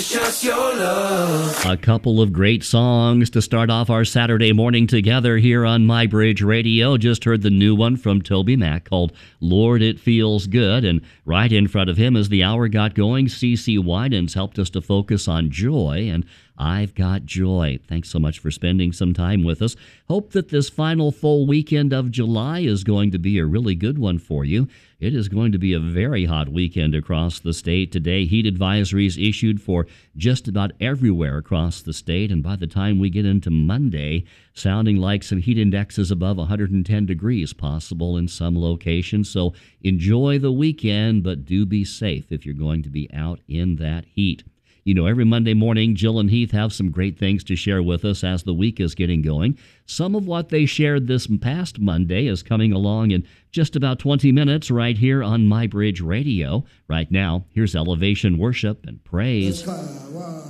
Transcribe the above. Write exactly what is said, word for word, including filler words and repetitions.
Just your love. A couple of great songs to start off our Saturday morning together here on My Bridge Radio. Just heard the new one from Toby Mac called Lord, It Feels Good. And right in front of him, as the hour got going, CeCe Winans helped us to focus on joy, and I've got joy. Thanks so much for spending some time with us. Hope that this final full weekend of July is going to be a really good one for you. It is going to be a very hot weekend across the state today. Heat advisories issued for just about everywhere across the state. And by the time we get into Monday, sounding like some heat indexes above one hundred ten degrees possible in some locations. So enjoy the weekend, but do be safe if you're going to be out in that heat. You know, every Monday morning, Jill and Heath have some great things to share with us as the week is getting going. Some of what they shared this past Monday is coming along in just about twenty minutes right here on My Bridge Radio. Right now, here's Elevation Worship and Praise.